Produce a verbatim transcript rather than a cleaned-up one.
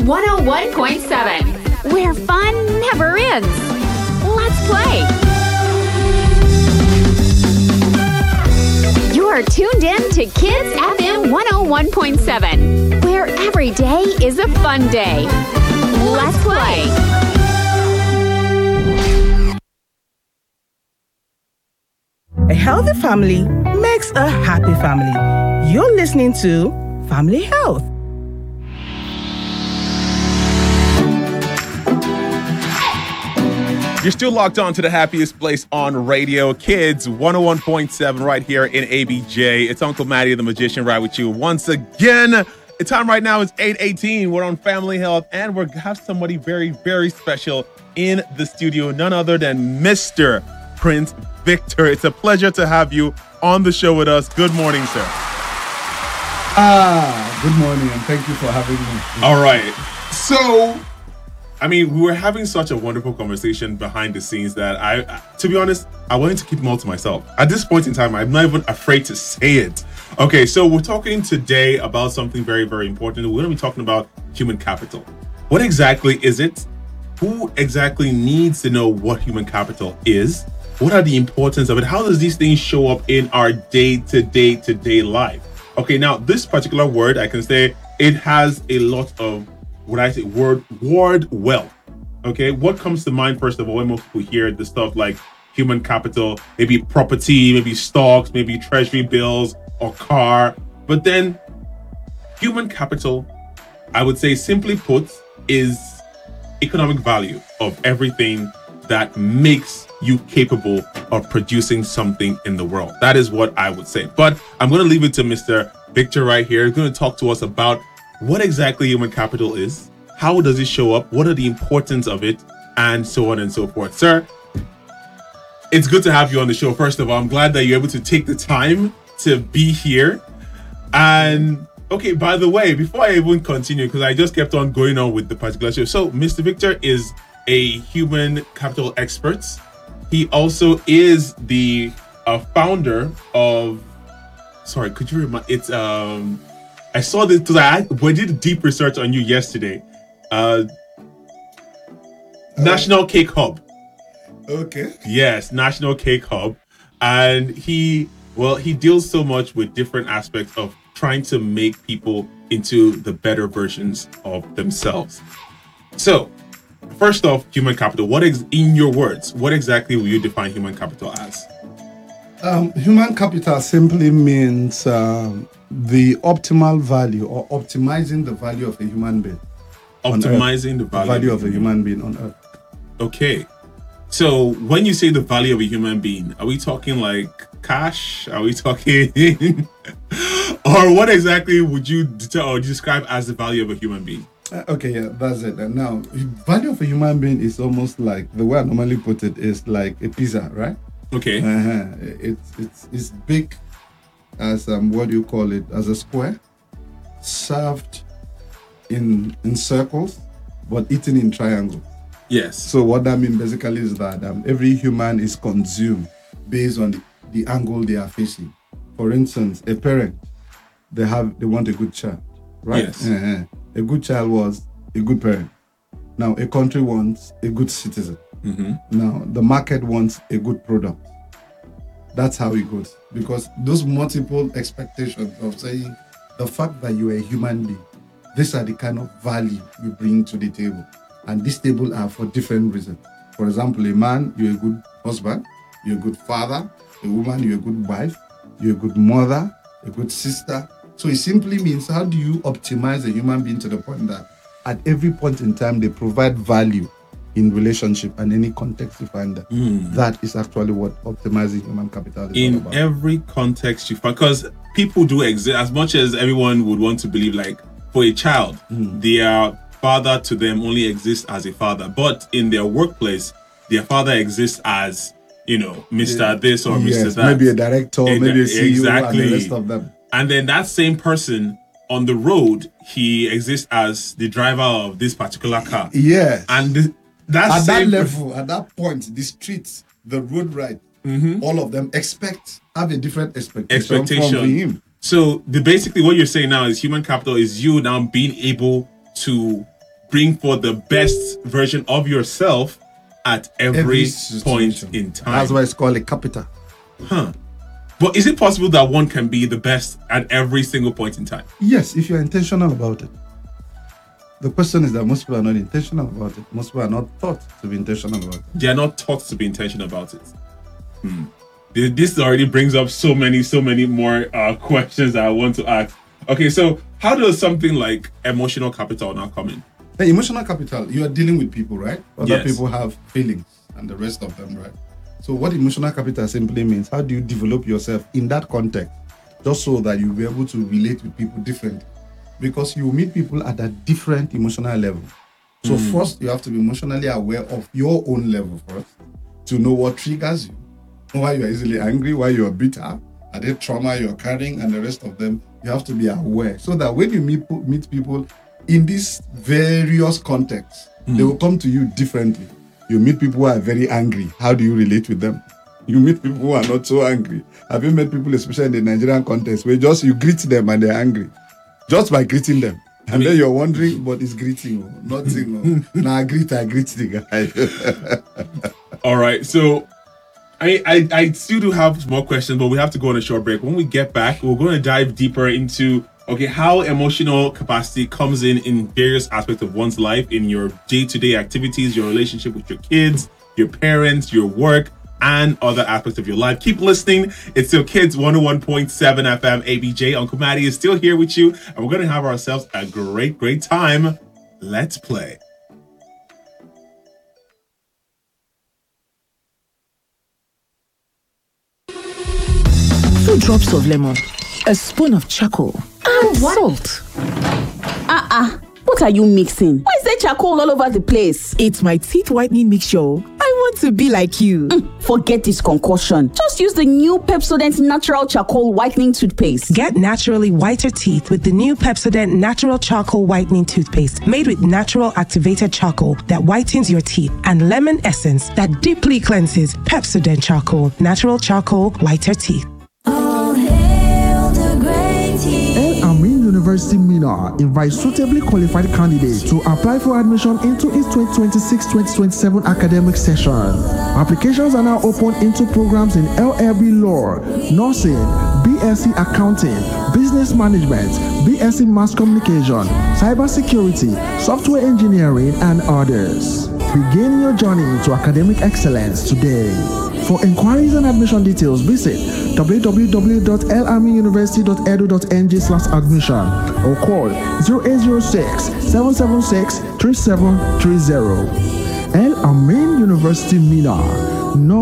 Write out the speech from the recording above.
one oh one point seven, where fun never ends. Let's play. You're tuned in to Kids F M one oh one point seven, where every day is a fun day. Let's play. A healthy family makes a happy family. You're listening to Family Health. You're still locked on to the happiest place on radio, Kids one oh one point seven, right here in A B J. It's Uncle Matty the Magician right with you once again. The time right now is eight eighteen. We're on Family Health, and we have somebody very, very special in the studio, none other than Mister Prince Victor. It's a pleasure to have you on the show with us. Good morning, sir. Ah, good morning, and thank you for having me. All right. So, I mean, we were having such a wonderful conversation behind the scenes that I, to be honest, I wanted to keep them all to myself. At this point in time, I'm not even afraid to say it. Okay, so we're talking today about something very, very important. We're going to be talking about human capital. What exactly is it? Who exactly needs to know what human capital is? What are the importance of it? How does these things show up in our day-to-day to day life? Okay, now this particular word, I can say it has a lot of what I say word word wealth. Okay, what comes to mind first of all when most people hear the stuff like human capital, maybe property, maybe stocks, maybe treasury bills or car. But then human capital, I would say simply put, is economic value of everything that makes you capable of producing something in the world. That is what I would say. But I'm going to leave it to Mister Victor right here. He's going to talk to us about what exactly human capital is, how does it show up, what are the importance of it, and so on and so forth. Sir, it's good to have you on the show. First of all, I'm glad that you're able to take the time to be here. And okay, by the way, before I even continue, because I just kept on going on with the particular show. So Mister Victor is a human capital expert. He also is the uh, founder of, sorry, could you remind, it's, um, I saw this because I we did deep research on you yesterday. Uh, National Cake Hub. Okay. Yes, National Cake Hub. And he, well, he deals so much with different aspects of trying to make people into the better versions of themselves. So, first off, human capital. What is, in your words, what exactly will you define human capital as? Um, human capital simply means um, the optimal value or optimizing the value of a human being. Optimizing the value, the value of a human being on earth. Okay. So when you say the value of a human being, are we talking like cash? Are we talking or what exactly would you de- or describe as the value of a human being? Uh, okay, yeah, that's it. And now, value of a human being is almost like, the way I normally put it is like a pizza, right? Okay. Uh-huh. It's it's it's big as um what do you call it, as a square, served in in circles, but eaten in triangles. Yes. So what that means basically is that um, every human is consumed based on the, the angle they are facing. For instance, a parent, they have they want a good child, right? Yes. Uh-huh. A good child was a good parent. Now a country wants a good citizen. Mm-hmm. Now the market wants a good product. That's how it goes. Because those multiple expectations of saying the fact that you are a human being, these are the kind of value you bring to the table. And these tables are for different reasons. For example, a man, you're a good husband, you're a good father. A woman, you're a good wife, you're a good mother, a good sister. So it simply means, how do you optimize a human being to the point that at every point in time they provide value in relationship and any context you find that. Mm. That is actually what optimizing human capital is in all about. every context you find, because people do exist. As much as everyone would want to believe, like for a child, Mm. their father to them only exists as a father, but in their workplace, their father exists as, you know, Mister Yeah. This or Yes, Mister That. maybe a director, A- maybe a C E O, exactly. and the rest of them. And then that same person on the road, he exists as the driver of this particular car. Yes. And th- that at that same level, at that point, the streets, the road ride, Mhm. all of them expect, have a different expectation, expectation. from him. So the basically what you're saying now is human capital is you now being able to bring forth the best version of yourself at every, Every point situation. in time. That's why it's called a capital. Huh. But is it possible that one can be the best at every single point in time? Yes, if you're intentional about it. The question is that most people are not intentional about it. Most people are not taught to be intentional about it. They are not taught to be intentional about it. Hmm. This already brings up so many, so many more uh, questions that I want to ask. Okay, so how does something like emotional capital now come in? The emotional capital, you are dealing with people, right? Other Yes. people have feelings and the rest of them, right? So what emotional capital simply means, how do you develop yourself in that context, just so that you'll be able to relate with people differently? Because you meet people at a different emotional level. So Mm. first, you have to be emotionally aware of your own level first, to know what triggers you, why you're easily angry, why you're bitter, are there trauma you're carrying, and the rest of them. You have to be aware, so that when you meet, meet people in these various contexts, Mm. they will come to you differently. You meet people who are very angry. How do you relate with them? You meet people who are not so angry. Have you met people, especially in the Nigerian context, where just you greet them and they're angry? Just by greeting them. And I mean, then you're wondering, what is greeting? Oh, nothing. Oh. Nah, I greet, I greet the guy. All right, so I, I I still do have more questions, but we have to go on a short break. When we get back, we're going to dive deeper into okay how emotional capacity comes in in various aspects of one's life, in your day-to-day activities, your relationship with your kids, your parents, your work, and other aspects of your life. Keep listening. It's still Kids one oh one point seven F M A B J. Uncle Maddie is still here with you, and we're going to have ourselves a great, great time. Let's play. Two drops of lemon, a spoon of charcoal, and salt. Uh-uh. What are you mixing? Why is there charcoal all over the place? It's my teeth whitening mixture. I want to be like you. Mm, forget this concoction. Just use the new Pepsodent Natural Charcoal Whitening Toothpaste. Get naturally whiter teeth with the new Pepsodent Natural Charcoal Whitening Toothpaste, made with natural activated charcoal that whitens your teeth and lemon essence that deeply cleanses. Pepsodent Charcoal, natural charcoal, whiter teeth. All hail the great king. El Amin University Mina invites suitably qualified candidates to apply for admission into its twenty twenty-six twenty twenty-seven academic session. Applications are now open into programs in L L B Law, Nursing, B S c Accounting, Business Management, B S c Mass Communication, Cybersecurity, Software Engineering, and others. Begin your journey to academic excellence today. For inquiries and admission details, visit w w w dot l amin university dot e d u dot n g slash admission or call zero eight zero six, seven seven six, three seven three zero. El Amin University Mina. No